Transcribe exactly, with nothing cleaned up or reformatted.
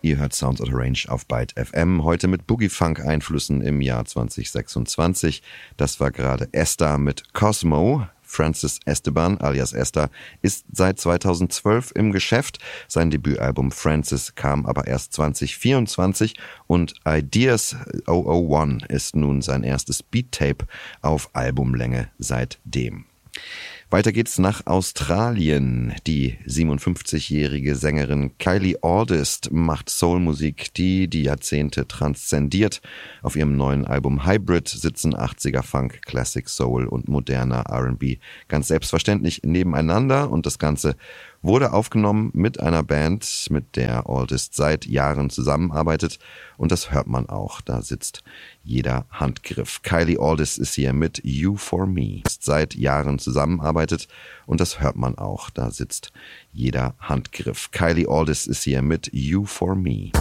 Ihr hört Sounds Out of Range auf Byte F M, heute mit Boogie-Funk-Einflüssen im Jahr zwanzig sechsundzwanzig. Das war gerade Esther mit Cosmo. Francis Esteban alias Esther ist seit zweitausendzwölf im Geschäft. Sein Debütalbum Francis kam aber erst zwanzig vierundzwanzig und Ideas null null eins ist nun sein erstes Beat-Tape auf Albumlänge seitdem. Weiter geht's nach Australien. Die siebenundfünfzigjährige Sängerin Kylie August macht Soulmusik, die die Jahrzehnte transzendiert. Auf ihrem neuen Album Hybrid sitzen achtziger Funk, Classic Soul und moderner R and B ganz selbstverständlich nebeneinander und das Ganze wurde aufgenommen mit einer Band, mit der August seit Jahren zusammenarbeitet und das hört man auch, da sitzt jeder Handgriff. Kylie August ist hier mit You For Me, seit Jahren zusammenarbeitet und das hört man auch, da sitzt jeder Handgriff. Kylie August ist hier mit You For Me.